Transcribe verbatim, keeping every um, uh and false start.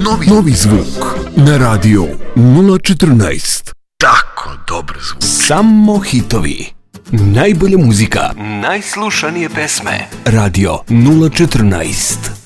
Novi, novi zvuk na radio nula četrnaest. Tako dobro zvuk. Samo hitovi. Najbolja muzika. Najslušanije pesme. Radio nula četrnaest.